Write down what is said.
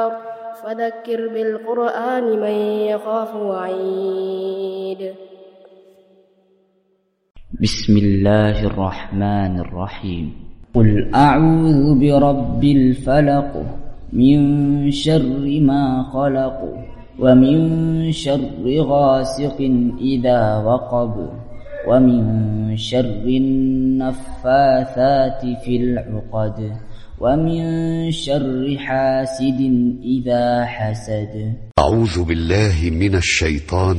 فذكر بالقرآن من يخاف وعيد. بسم الله الرحمن الرحيم. قل أعوذ برب الفلق من شر ما خلق ومن شر غاسق إذا وقب ومن شر النفاثات في العقد ومن شر حاسد إذا حسد. أعوذ بالله من الشيطان